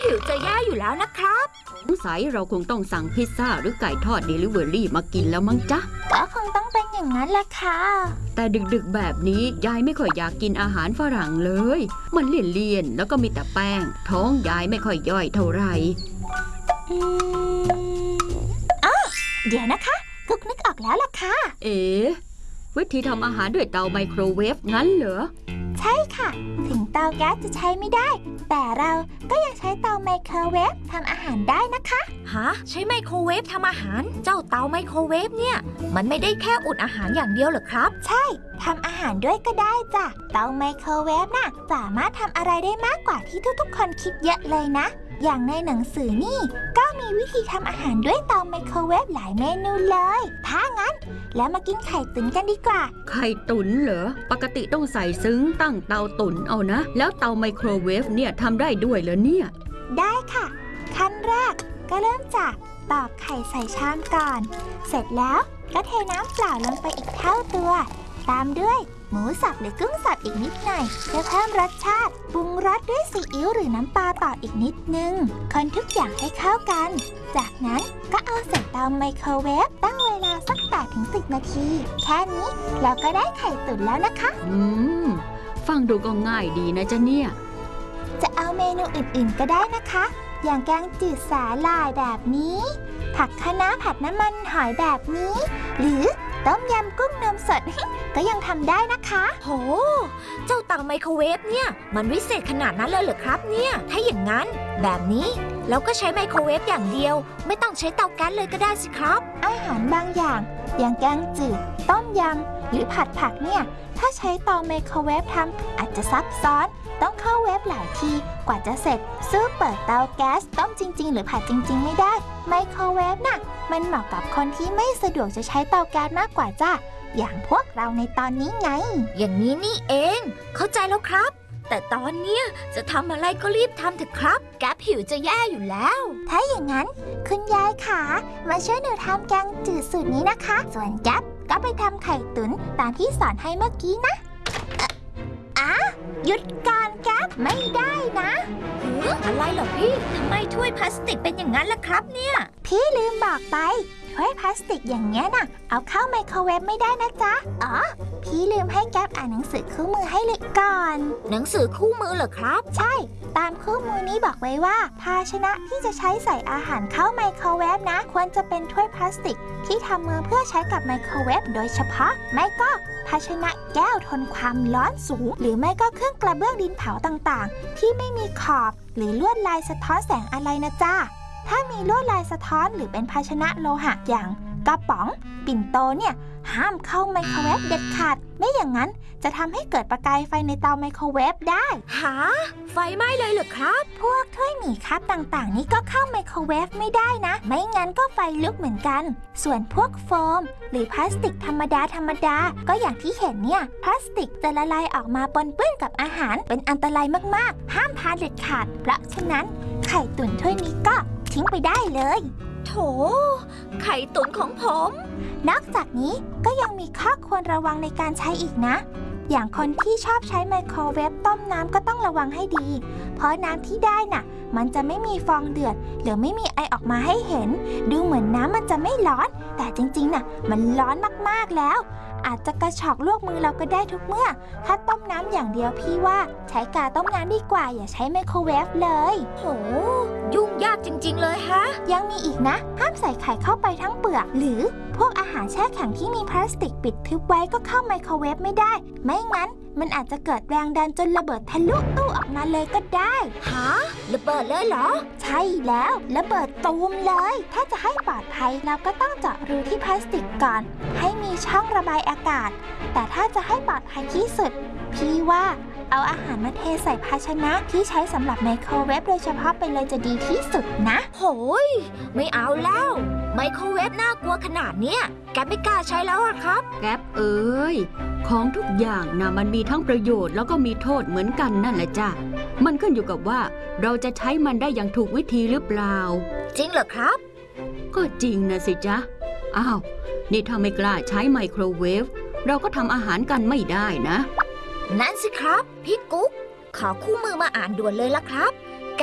หิวจะแย่อยู่แล้วนะครับสงสัยเราคงต้องสั่งพิซซ่าหรือไก่ทอดเดลิเวอรี่มากินแล้วมั้งจ๊ะก็คงต้องเป็นอย่างนั้นแหละค่ะแต่ดึกๆแบบนี้ยายไม่ค่อยอยากกินอาหารฝรั่งเลยมันเลี่ยนๆแล้วก็มีแต่แป้งท้องยายไม่ค่อยย่อยเท่าไหร่เดี๋ยวนะคะกุ๊กนึกออกแล้วล่ะค่ะวิธีทำอาหารด้วยเตาไมโครเวฟงั้นเหรอใช่ค่ะถึงเตาแก๊สจะใช้ไม่ได้แต่เราก็ยังใช้เตาไมโครเวฟทำอาหารได้นะคะฮะใช้ไมโครเวฟทำอาหารเจ้าเตาไมโครเวฟเนี่ยมันไม่ได้แค่อุ่นอาหารอย่างเดียวหรอครับใช่ทำอาหารด้วยก็ได้จ้ะเตาไมโครเวฟน่ะสามารถทำอะไรได้มากกว่าที่ทุกๆคนคิดเยอะเลยนะอย่างในหนังสือนี่ก็มีวิธีทำอาหารด้วยเตาไมโครเวฟหลายเมนูเลยถ้างั้นแล้วมากินไข่ตุ๋นกันดีกว่าไข่ตุ๋นเหรอปกติต้องใส่ซึ้งตั้งเตาตุ๋นเอานะแล้วเตาไมโครเวฟเนี่ยทำได้ด้วยเหรอเนี่ยได้ค่ะขั้นแรกก็เริ่มจากตอกไข่ใส่ชามก่อนเสร็จแล้วก็เทน้ำเปล่าลงไปอีกเท่าตัวตามด้วยหมูสับหรือกุ้งสับอีกนิดหน่อยเพื่อเพิ่มรสชาติปรุงรสด้วยซีอิ๊วหรือน้ำปลาต่ออีกนิดนึงคนทุกอย่างให้เข้ากันจากนั้นก็เอาใส่เตาไมโครเวฟตั้งเวลาสัก 8-10 นาทีแค่นี้เราก็ได้ไข่ตุ๋นแล้วนะคะฟังดูก็ง่ายดีนะจ๊ะเนี่ยจะเอาเมนูอื่นๆก็ได้นะคะอย่างแกงจืดสาหร่ายแบบนี้ผักคะน้าผัดน้ำมันหอยแบบนี้หรือต้มยำกุ้งนมสด ก็ยังทำได้นะคะโหเจ้าเตาไมโครเวฟเนี่ยมันวิเศษขนาดนั้นเลยเหรอครับเนี่ยถ้าอย่างนั้นแบบนี้เราก็ใช้ไมโครเวฟอย่างเดียวไม่ต้องใช้เตาแก๊สเลยก็ได้สิครับอาหารบางอย่างอย่างแกงจืดต้มยำหรือผัดผักเนี่ยถ้าใช้เตาไมโครเวฟทำอาจจะซับซ้อนต้องเข้าเวฟหลายทีกว่าจะเสร็จสู้เปิดเตาแก๊สต้มจริงๆหรือผัดจริงๆไม่ได้ไมโครเวฟน่ะมันเหมาะกับคนที่ไม่สะดวกจะใช้เตาแก๊สมากกว่าจ้ะอย่างพวกเราในตอนนี้ไงอย่างนี้นี่เองเข้าใจแล้วครับแต่ตอนเนี้ยจะทำอะไรก็รีบทำเถอะครับแก๊ปหิวจะแย่อยู่แล้วถ้าอย่างนั้นคุณยายขามาช่วยหนูทำแกงจืดสูตรนี้นะคะส่วนแก๊ปก็ไปทำไข่ตุ๋นตามที่สอนให้เมื่อกี้นะหยุดก่อนแก๊ปไม่ได้นะอะไรเหรอพี่ทำไมถ้วยพลาสติกเป็นอย่างนั้นล่ะครับเนี่ยพี่ลืมบอกไปถ้วยพลาสติกอย่างเงี้ยน่ะเอาเข้าไมโครเวฟไม่ได้นะจ๊ะพี่ลืมให้แก๊ปอ่านหนังสือคู่มือให้เลยก่อนหนังสือคู่มือเหรอครับใช่ตามคู่มือนี้บอกไว้ว่าภาชนะที่จะใช้ใส่อาหารเข้าไมโครเวฟนะควรจะเป็นถ้วยพลาสติกที่ทำมือเพื่อใช้กับไมโครเวฟโดยเฉพาะไม่ก็ภาชนะแก้วทนความร้อนสูงหรือไม่ก็เครื่องกระเบื้องดินเผาต่างๆที่ไม่มีขอบหรือลวดลายสะท้อนแสงอะไรนะจ๊ะถ้ามีลวดลายสะท้อนหรือเป็นภาชนะโลหะอย่างกระป๋องปิ่นโตเนี่ยห้ามเข้าไมโครเวฟเด็ดขาดไม่อย่างนั้นจะทำให้เกิดประกายไฟในเตาไมโครเวฟได้หาไฟไหม้เลยเหรอครับพวกถ้วยหมี่คัพต่างๆนี่ก็เข้าไมโครเวฟไม่ได้นะไม่งั้นก็ไฟลุกเหมือนกันส่วนพวกโฟมหรือพลาสติกธรรมดาก็อย่างที่เห็นเนี่ยพลาสติกจะละลายออกมาปนเปื้อนกับอาหารเป็นอันตรายมากๆห้ามทานเด็ดขาดเพราะฉะนั้นไข่ตุ๋นถ้วยนี้ก็ทิ้งไปได้เลยโถไข่ตุ๋นของผมนอกจากนี้ก็ยังมีข้อควรระวังในการใช้อีกนะอย่างคนที่ชอบใช้ไมโครเวฟต้มน้ำก็ต้องระวังให้ดีเพราะน้ำที่ได้น่ะมันจะไม่มีฟองเดือดหรือไม่มีไอออกมาให้เห็นดูเหมือนน้ำมันจะไม่ร้อนแต่จริงๆน่ะมันร้อนมากๆแล้วอาจจะกระชอกลวกมือเราก็ได้ทุกเมื่อถ้าต้มน้ำอย่างเดียวพี่ว่าใช้กาต้มน้ำดีกว่าอย่าใช้ไมโครเวฟเลยโหยุ่งยากจริงๆเลยฮะยังมีอีกนะห้ามใส่ไข่เข้าไปทั้งเปลือกหรือพวกอาหารแช่แข็งที่มีพลาสติกปิดทึบไว้ก็เข้าไมโครเวฟไม่ได้ไม่งั้นมันอาจจะเกิดแรงดันจนระเบิดทะลุตู้ออกมาเลยก็ได้ฮะระเบิดเลยเหรอใช่แล้วระเบิดตูมเลยถ้าจะให้ปลอดภัยเราก็ต้องเจาะรูที่พลาสติกก่อนให้มีช่องระบายอากาศแต่ถ้าจะให้ปลอดภัยที่สุดพี่ว่าเอาอาหารมาเทใส่ภาชนะที่ใช้สำหรับไมโครเวฟโดยเฉพาะไปเลยจะดีที่สุดนะโหยไม่เอาแล้วไมโครเวฟน่ากลัวขนาดเนี้ยแกไม่กล้าใช้แล้วอะครับแก๊ปเอ้ยของทุกอย่างนะมันมีทั้งประโยชน์แล้วก็มีโทษเหมือนกันนั่นแหละจ้ะมันขึ้นอยู่กับว่าเราจะใช้มันได้อย่างถูกวิธีหรือเปล่าจริงเหรอครับก็จริงนะสิจ๊ะอ้าวนี่ถ้าไม่กล้าใช้ไมโครเวฟเราก็ทำอาหารกันไม่ได้นะนั่นสิครับพี่กุ๊กขอคู่มือมาอ่านด่วนเลยละครับ